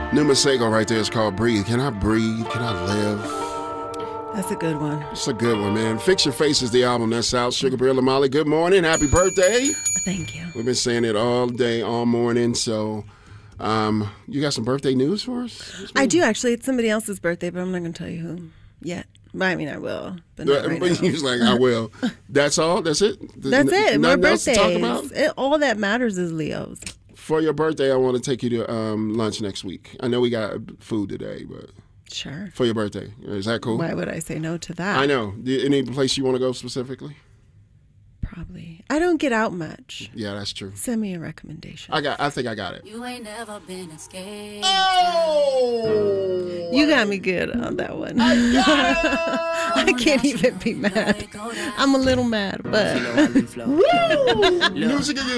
New Masego right there is called Breathe. Can I breathe? Can I live? That's a good one. It's a good one, man. Fix Your Face is the album that's out. Sugar Bear Lamali, good morning. Happy birthday. Thank you. We've been saying it all day, all morning. So you got some birthday news for us? I do, actually. It's somebody else's birthday, but I'm not going to tell you who yet. I mean, I will, but not right now. He's like, I will. That's all? That's it? That's it. More Nothing else to talk about? birthdays. All that matters is Leo's. For your birthday, I want to take you to lunch next week. I know we got food today, but Sure. for your birthday. Is that cool? Why would I say no to that? I know. Any place you want to go specifically? Probably. I don't get out much. Yeah, that's true. Send me a recommendation. I think I got it. You ain't never been escaped. Oh! You got me good on that one. I can't even be mad. I'm a little mad, but. Woo! Music again.